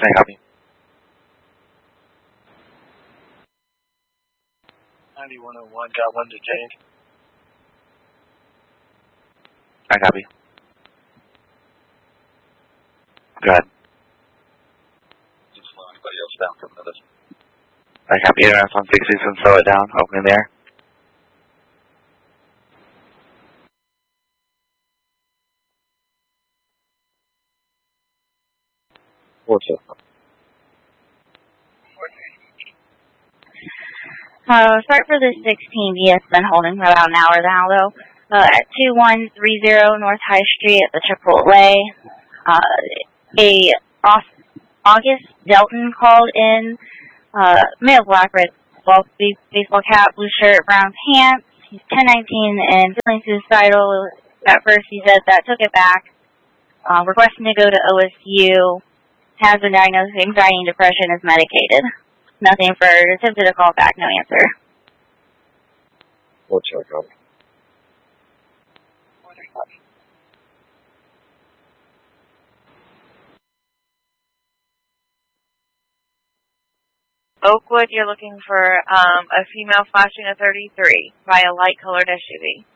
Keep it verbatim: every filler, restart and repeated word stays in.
I copy. ninety-one oh one, got one detained. I copy. Go ahead. Just slow anybody else down for a minute. I copy. Internet one sixty, and slow it down. Opening there. What's up? Uh, start for the sixteen, he has been holding for about an hour now, though. Uh, at two one three zero North High Street at the Chipotle. Uh, a August Delton called in, uh, male black, red baseball cap, blue shirt, brown pants. He's ten nineteen and feeling suicidal. At first he said that, took it back. Uh, requesting to go to O S U. Has been diagnosed with anxiety and depression, is medicated. Nothing further. Attempted to call back, no answer. What's your copy? Oakwood, you're looking for um, a female flashing a thirty-three by a light-colored S U V.